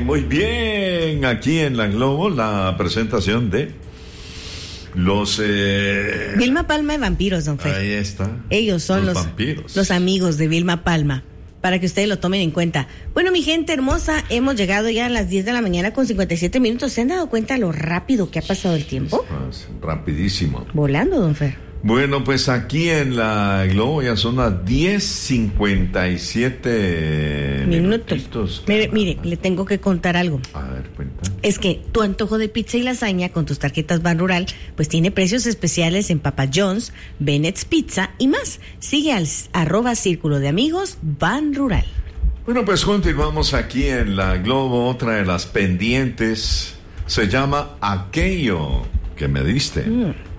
muy bien. Aquí en la Globo, la presentación de los... Vilma Palma de Vampiros, don Fer. Ahí está. Ellos son los vampiros. Los amigos de Vilma Palma, para que ustedes lo tomen en cuenta. Bueno, mi gente hermosa, hemos llegado ya a las 10 de la mañana con 57 minutos. ¿Se han dado cuenta lo rápido que ha pasado el tiempo? Rapidísimo. Volando, don Fer. Bueno, pues aquí en la Globo ya son las 10:57 minutos. Mire, le tengo que contar algo. A ver, cuenta. Es que tu antojo de pizza y lasaña con tus tarjetas Ban Rural, pues tiene precios especiales en Papa John's, Bennett's Pizza y más. Sigue al @Círculo de Amigos Ban Rural. Bueno, pues continuamos aquí en la Globo. Otra de las pendientes se llama Aquello que me diste.